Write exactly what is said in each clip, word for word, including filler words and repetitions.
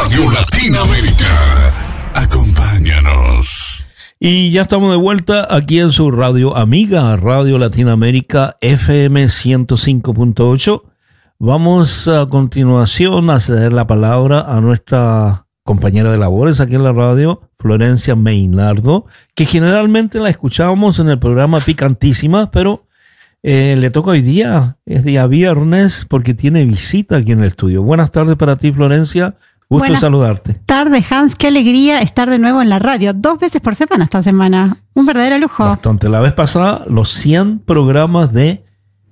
Radio Latinoamérica. Acompáñanos. Y ya estamos de vuelta aquí en su radio amiga, Radio Latinoamérica F M ciento cinco punto ocho. Vamos a continuación a ceder la palabra a nuestra compañera de labores aquí en la radio, Florencia Meinardo, que generalmente la escuchábamos en el programa Picantísima, pero eh, le toca hoy día, es día viernes, porque tiene visita aquí en el estudio. Buenas tardes para ti, Florencia. Gusto Buenas saludarte. Tardes, Hans. Qué alegría estar de nuevo en la radio. Dos veces por semana esta semana. Un verdadero lujo. Bastante. La vez pasada, los cien programas de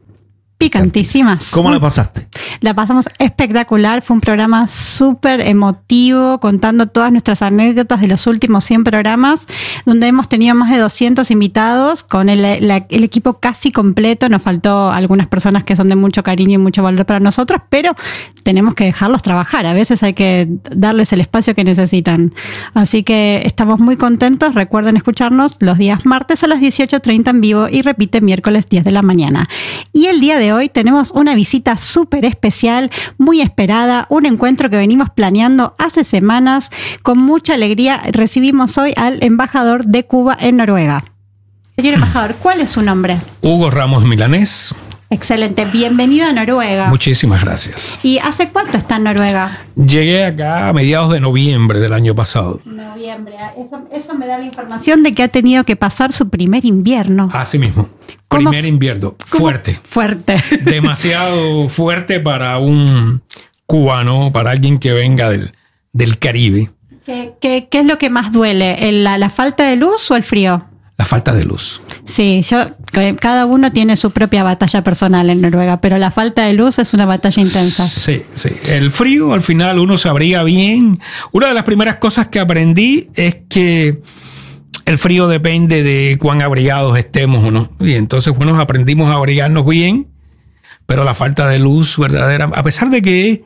Picantísimas. ¿Cómo la pasaste? La pasamos espectacular. Fue un programa súper emotivo, contando todas nuestras anécdotas de los últimos cien programas, donde hemos tenido más de doscientos invitados, con el, la, el equipo casi completo. Nos faltó algunas personas que son de mucho cariño y mucho valor para nosotros, pero tenemos que dejarlos trabajar. A veces hay que darles el espacio que necesitan. Así que estamos muy contentos. Recuerden escucharnos los días martes a las dieciocho treinta en vivo y repite miércoles diez de la mañana. Y el día de hoy tenemos una visita súper especial, muy esperada, un encuentro que venimos planeando hace semanas. Con mucha alegría recibimos hoy al embajador de Cuba en Noruega. Señor embajador, ¿cuál es su nombre? Hugo Ramos Milanés. Excelente, bienvenido a Noruega. Muchísimas gracias. ¿Y hace cuánto está en Noruega? Llegué acá a mediados de noviembre del año pasado. Noviembre, eso, eso me da la información de que ha tenido que pasar su primer invierno. Así mismo, ¿Cómo? primer invierno, fuerte. Fuerte. Demasiado fuerte para un cubano, para alguien que venga del, del Caribe. ¿Qué, qué, ¿Qué es lo que más duele? ¿La, la falta de luz o el frío? La falta de luz. Sí, yo, cada uno tiene su propia batalla personal en Noruega, pero la falta de luz es una batalla intensa. Sí, sí. El frío, al final uno se abriga bien. Una de las primeras cosas que aprendí es que el frío depende de cuán abrigados estemos o no. Y entonces, bueno, aprendimos a abrigarnos bien, pero la falta de luz verdadera, a pesar de que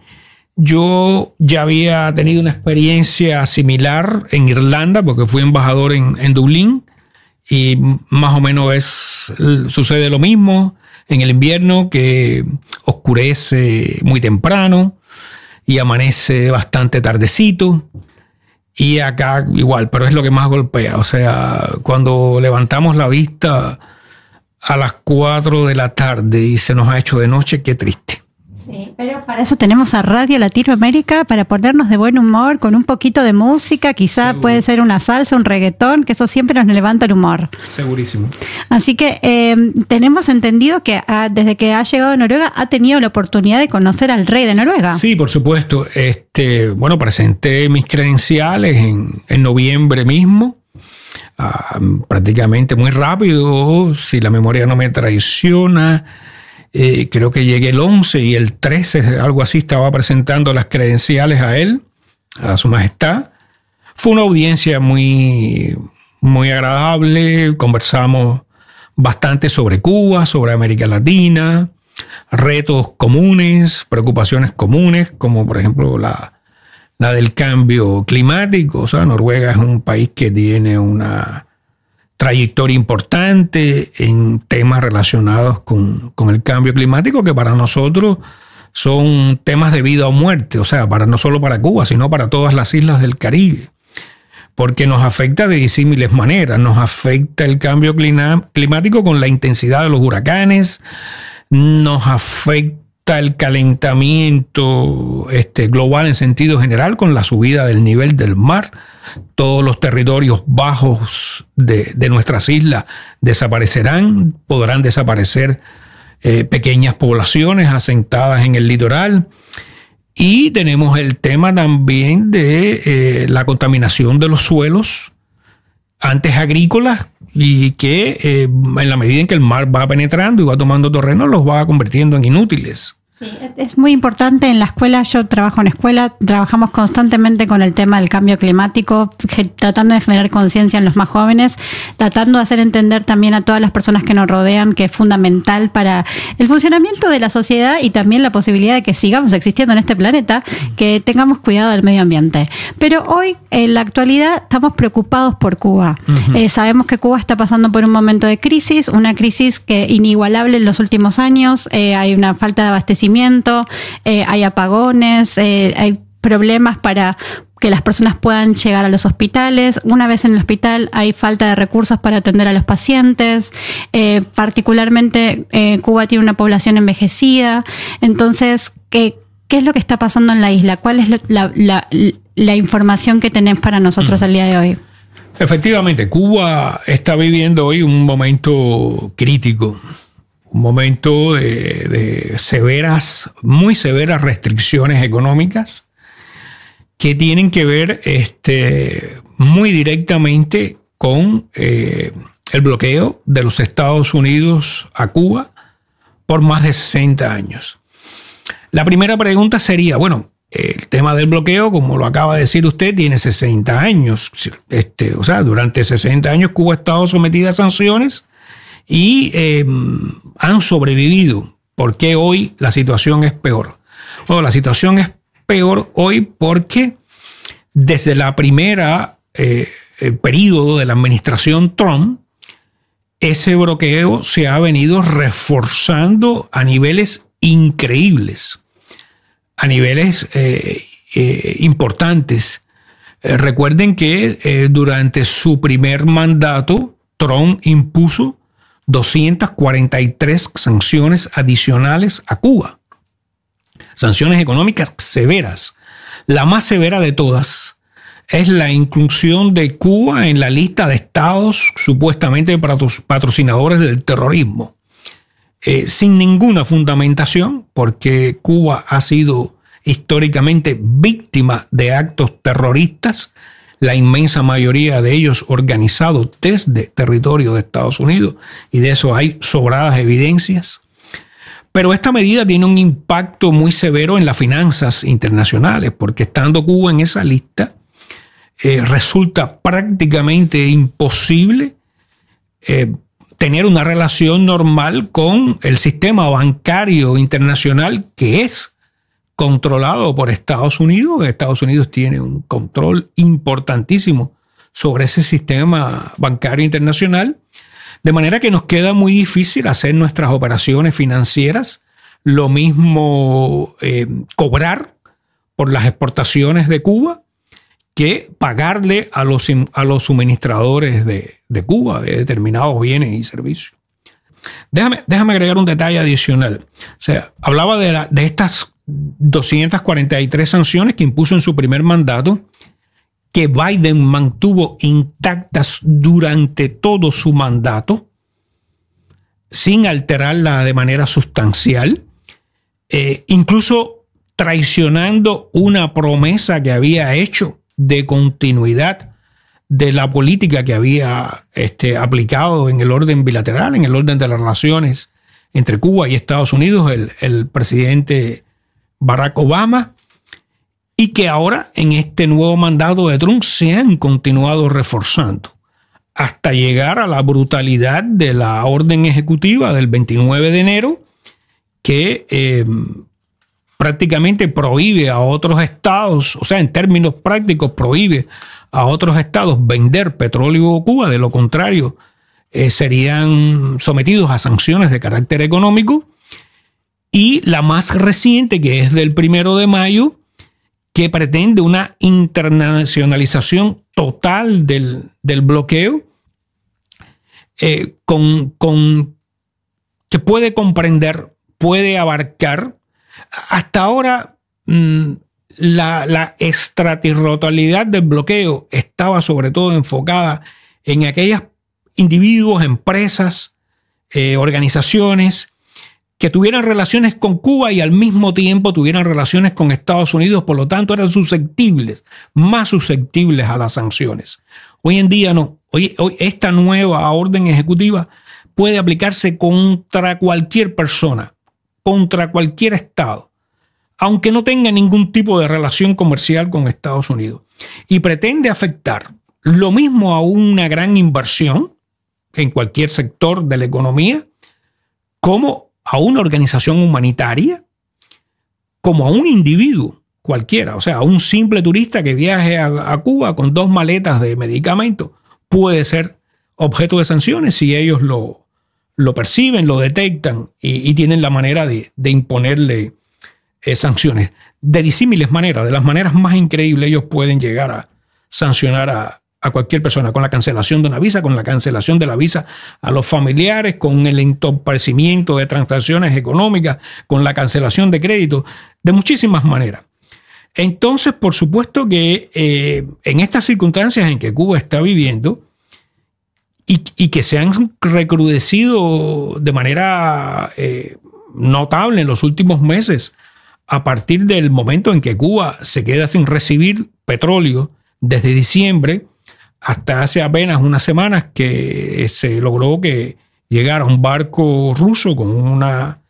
yo ya había tenido una experiencia similar en Irlanda, porque fui embajador en, en Dublín, y más o menos es, sucede lo mismo en el invierno, que oscurece muy temprano y amanece bastante tardecito. Y acá igual, pero es lo que más golpea. O sea, cuando levantamos la vista a las cuatro de la tarde y se nos ha hecho de noche, qué triste. Sí, pero para eso tenemos a Radio Latinoamérica, para ponernos de buen humor con un poquito de música, quizá Seguro. Puede ser una salsa, un reggaetón, que eso siempre nos levanta el humor. Segurísimo. Así que eh, tenemos entendido que ah, desde que ha llegado a Noruega ha tenido la oportunidad de conocer al rey de Noruega. Sí, por supuesto. Este, bueno, presenté mis credenciales en, en noviembre mismo. Uh, prácticamente muy rápido, si la memoria no me traiciona. Eh, creo que llegué el once y el trece, algo así, estaba presentando las credenciales a él, a su majestad. Fue una audiencia muy, muy agradable. Conversamos bastante sobre Cuba, sobre América Latina, retos comunes, preocupaciones comunes, como por ejemplo la, la del cambio climático. O sea, Noruega es un país que tiene una trayectoria importante en temas relacionados con, con el cambio climático, que para nosotros son temas de vida o muerte, o sea, para no solo para Cuba, sino para todas las islas del Caribe, porque nos afecta de disímiles maneras. Nos afecta el cambio climático con la intensidad de los huracanes, nos afecta el calentamiento este, global en sentido general, con la subida del nivel del mar. Todos los territorios bajos de, de nuestras islas desaparecerán, podrán desaparecer eh, pequeñas poblaciones asentadas en el litoral. Y tenemos el tema también de eh, la contaminación de los suelos, antes agrícolas, y que eh, en la medida en que el mar va penetrando y va tomando terreno, los va convirtiendo en inútiles. Sí, es muy importante en la escuela. Yo trabajo en escuela, trabajamos constantemente con el tema del cambio climático, tratando de generar conciencia en los más jóvenes, tratando de hacer entender también a todas las personas que nos rodean que es fundamental para el funcionamiento de la sociedad y también la posibilidad de que sigamos existiendo en este planeta, que tengamos cuidado del medio ambiente. Pero hoy, en la actualidad, estamos preocupados por Cuba. Uh-huh. Eh, sabemos que Cuba está pasando por un momento de crisis, una crisis que inigualable en los últimos años. Eh, hay una falta de abastecimiento, Eh, hay apagones, eh, hay problemas para que las personas puedan llegar a los hospitales. Una vez en el hospital hay falta de recursos para atender a los pacientes. Eh, particularmente eh, Cuba tiene una población envejecida. Entonces, ¿qué, qué es lo que está pasando en la isla? ¿Cuál es lo, la, la, la información que tenemos para nosotros mm. al día de hoy? Efectivamente, Cuba está viviendo hoy un momento crítico, un momento de, de severas, muy severas restricciones económicas que tienen que ver este, muy directamente con eh, el bloqueo de los Estados Unidos a Cuba por más de sesenta años. La primera pregunta sería, bueno, el tema del bloqueo, como lo acaba de decir usted, tiene sesenta años. Este, o sea, durante sesenta años Cuba ha estado sometida a sanciones y eh, han sobrevivido. ¿Por qué hoy la situación es peor? Bueno, la situación es peor hoy porque desde la primera eh, el periodo de la administración Trump, ese bloqueo se ha venido reforzando a niveles increíbles. A niveles eh, eh, importantes. Eh, recuerden que eh, durante su primer mandato, Trump impuso doscientas cuarenta y tres sanciones adicionales a Cuba. Sanciones económicas severas. La más severa de todas es la inclusión de Cuba en la lista de estados supuestamente patrocinadores del terrorismo. Eh, sin ninguna fundamentación, porque Cuba ha sido históricamente víctima de actos terroristas, la inmensa mayoría de ellos organizados desde territorio de Estados Unidos, y de eso hay sobradas evidencias. Pero esta medida tiene un impacto muy severo en las finanzas internacionales, porque estando Cuba en esa lista, eh, resulta prácticamente imposible eh, tener una relación normal con el sistema bancario internacional que es controlado por Estados Unidos. Estados Unidos tiene un control importantísimo sobre ese sistema bancario internacional, de manera que nos queda muy difícil hacer nuestras operaciones financieras, lo mismo eh, cobrar por las exportaciones de Cuba que pagarle a los, a los suministradores de, de Cuba de determinados bienes y servicios. Déjame, déjame agregar un detalle adicional. O sea, hablaba de, la, de estas doscientas cuarenta y tres sanciones que impuso en su primer mandato, que Biden mantuvo intactas durante todo su mandato, sin alterarla de manera sustancial, eh, incluso traicionando una promesa que había hecho de continuidad de la política que había este, aplicado en el orden bilateral, en el orden de las relaciones entre Cuba y Estados Unidos, el, el presidente Barack Obama, y que ahora en este nuevo mandato de Trump se han continuado reforzando hasta llegar a la brutalidad de la orden ejecutiva del veintinueve de enero, que eh, prácticamente prohíbe a otros estados, o sea, en términos prácticos prohíbe a otros estados vender petróleo a Cuba. De lo contrario, eh, serían sometidos a sanciones de carácter económico. Y la más reciente, que es del primero de mayo, que pretende una internacionalización total del, del bloqueo, eh, con, con, que puede comprender, puede abarcar. Hasta ahora, mmm, la, la extraterritorialidad del bloqueo estaba sobre todo enfocada en aquellos individuos, empresas, eh, organizaciones que tuvieran relaciones con Cuba y al mismo tiempo tuvieran relaciones con Estados Unidos, por lo tanto eran susceptibles, más susceptibles a las sanciones. Hoy en día no. Hoy, hoy esta nueva orden ejecutiva puede aplicarse contra cualquier persona, contra cualquier estado, aunque no tenga ningún tipo de relación comercial con Estados Unidos. Y pretende afectar lo mismo a una gran inversión en cualquier sector de la economía, como a una organización humanitaria, como a un individuo cualquiera. O sea, a un simple turista que viaje a, a Cuba con dos maletas de medicamentos puede ser objeto de sanciones si ellos lo, lo perciben, lo detectan y, y tienen la manera de, de imponerle eh, sanciones. De disímiles maneras, de las maneras más increíbles, ellos pueden llegar a sancionar a, a cualquier persona con la cancelación de una visa, con la cancelación de la visa a los familiares, con el entorpecimiento de transacciones económicas, con la cancelación de crédito, de muchísimas maneras. Entonces, por supuesto que eh, en estas circunstancias en que Cuba está viviendo y, y que se han recrudecido de manera eh, notable en los últimos meses, a partir del momento en que Cuba se queda sin recibir petróleo desde diciembre hasta hace apenas unas semanas que se logró que llegara un barco ruso con una